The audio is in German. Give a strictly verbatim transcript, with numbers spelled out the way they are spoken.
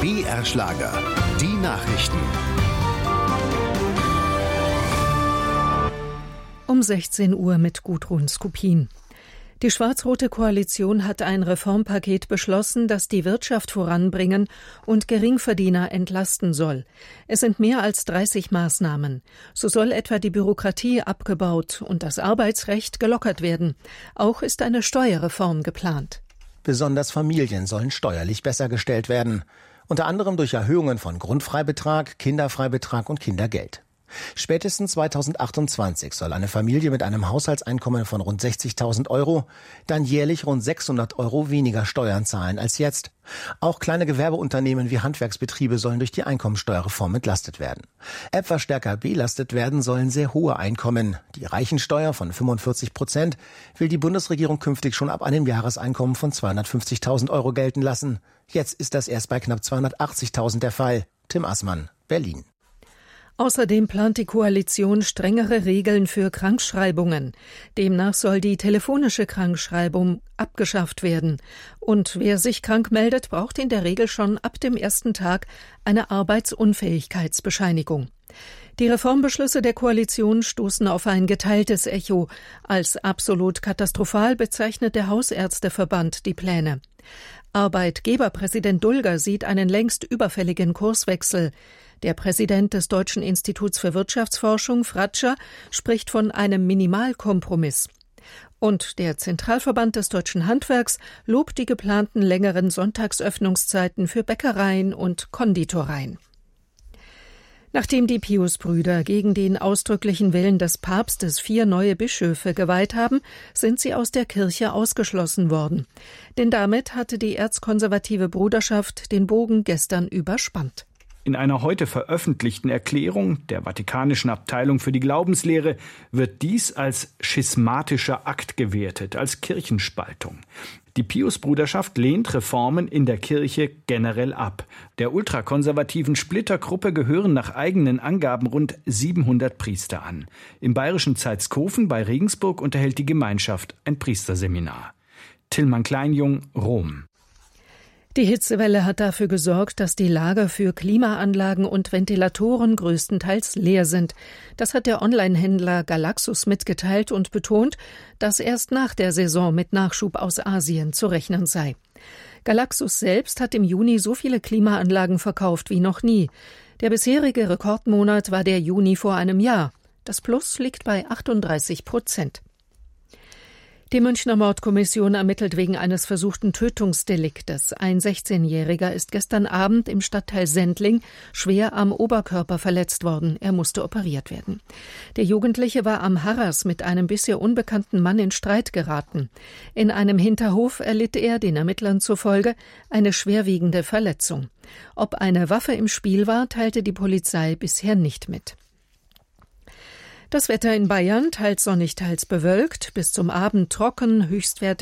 B R-Schlager. Die Nachrichten. Um sechzehn Uhr mit Gudrun Skupin. Die schwarz-rote Koalition hat ein Reformpaket beschlossen, das die Wirtschaft voranbringen und Geringverdiener entlasten soll. Es sind mehr als dreißig Maßnahmen. So soll etwa die Bürokratie abgebaut und das Arbeitsrecht gelockert werden. Auch ist eine Steuerreform geplant. Besonders Familien sollen steuerlich besser gestellt werden. Unter anderem durch Erhöhungen von Grundfreibetrag, Kinderfreibetrag und Kindergeld. Spätestens zweitausendachtundzwanzig soll eine Familie mit einem Haushaltseinkommen von rund sechzigtausend Euro dann jährlich rund sechshundert Euro weniger Steuern zahlen als jetzt. Auch kleine Gewerbeunternehmen wie Handwerksbetriebe sollen durch die Einkommensteuerreform entlastet werden. Etwas stärker belastet werden sollen sehr hohe Einkommen. Die Reichensteuer von fünfundvierzig Prozent will die Bundesregierung künftig schon ab einem Jahreseinkommen von zweihundertfünfzigtausend Euro gelten lassen. Jetzt ist das erst bei knapp zweihundertachtzigtausend der Fall. Tim Assmann, Berlin. Außerdem plant die Koalition strengere Regeln für Krankschreibungen. Demnach soll die telefonische Krankschreibung abgeschafft werden. Und wer sich krank meldet, braucht in der Regel schon ab dem ersten Tag eine Arbeitsunfähigkeitsbescheinigung. Die Reformbeschlüsse der Koalition stoßen auf ein geteiltes Echo. Als absolut katastrophal bezeichnet der Hausärzteverband die Pläne. Arbeitgeberpräsident Dulger sieht einen längst überfälligen Kurswechsel. Der Präsident des Deutschen Instituts für Wirtschaftsforschung, Fratscher, spricht von einem Minimalkompromiss. Und der Zentralverband des deutschen Handwerks lobt die geplanten längeren Sonntagsöffnungszeiten für Bäckereien und Konditoreien. Nachdem die Pius-Brüder gegen den ausdrücklichen Willen des Papstes vier neue Bischöfe geweiht haben, sind sie aus der Kirche ausgeschlossen worden. Denn damit hatte die erzkonservative Bruderschaft den Bogen gestern überspannt. In einer heute veröffentlichten Erklärung der Vatikanischen Abteilung für die Glaubenslehre wird dies als schismatischer Akt gewertet, als Kirchenspaltung. Die Pius-Bruderschaft lehnt Reformen in der Kirche generell ab. Der ultrakonservativen Splittergruppe gehören nach eigenen Angaben rund siebenhundert Priester an. Im bayerischen Zeitskofen bei Regensburg unterhält die Gemeinschaft ein Priesterseminar. Tillmann Kleinjung, Rom. Die Hitzewelle hat dafür gesorgt, dass die Lager für Klimaanlagen und Ventilatoren größtenteils leer sind. Das hat der Online-Händler Galaxus mitgeteilt und betont, dass erst nach der Saison mit Nachschub aus Asien zu rechnen sei. Galaxus selbst hat im Juni so viele Klimaanlagen verkauft wie noch nie. Der bisherige Rekordmonat war der Juni vor einem Jahr. Das Plus liegt bei achtunddreißig Prozent. Die Münchner Mordkommission ermittelt wegen eines versuchten Tötungsdeliktes. Ein sechzehnjähriger ist gestern Abend im Stadtteil Sendling schwer am Oberkörper verletzt worden. Er musste operiert werden. Der Jugendliche war am Harras mit einem bisher unbekannten Mann in Streit geraten. In einem Hinterhof erlitt er, den Ermittlern zufolge, eine schwerwiegende Verletzung. Ob eine Waffe im Spiel war, teilte die Polizei bisher nicht mit. Das Wetter in Bayern teils sonnig, teils bewölkt, bis zum Abend trocken, Höchstwerte